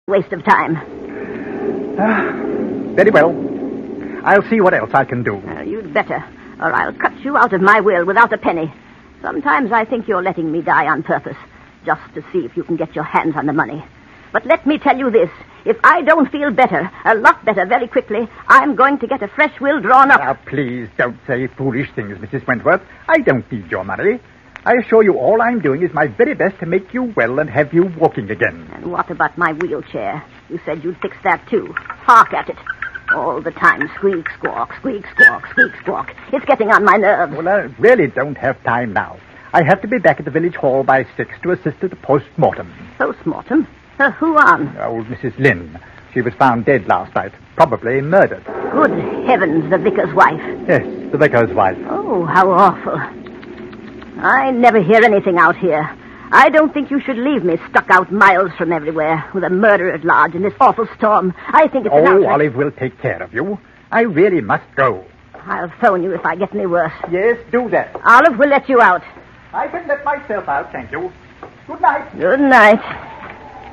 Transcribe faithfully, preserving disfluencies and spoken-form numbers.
waste of time. Uh, very well. I'll see what else I can do. Well, you'd better, or I'll cut you out of my will without a penny. Sometimes I think you're letting me die on purpose, just to see if you can get your hands on the money. But let me tell you this. If I don't feel better, a lot better very quickly, I'm going to get a fresh will drawn up. Now, please don't say foolish things, Missus Wentworth. I don't need your money. I assure you all I'm doing is my very best to make you well and have you walking again. And what about my wheelchair? You said you'd fix that, too. Hark at it. All the time, squeak, squawk, squeak, squawk, squeak, squawk. It's getting on my nerves. Well, I really don't have time now. I have to be back at the village hall by six to assist at the post-mortem. Post-mortem? Uh, who on? Old Missus Lynn. She was found dead last night, probably murdered. Good heavens, the vicar's wife. Yes, the vicar's wife. Oh, how awful. I never hear anything out here. I don't think you should leave me stuck out miles from everywhere with a murderer at large in this awful storm. I think it's Oh, an outright... Olive will take care of you. I really must go. I'll phone you if I get any worse. Yes, do that. Olive will let you out. I can let myself out, thank you. Good night. Good night.